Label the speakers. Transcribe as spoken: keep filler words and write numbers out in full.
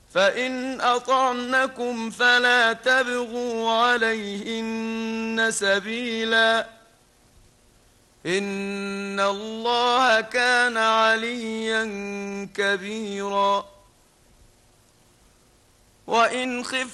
Speaker 1: فإن أطعنكم فلا تبغوا عليهن سبيلا، إن الله كان عليا كبيرا. وإن خفتم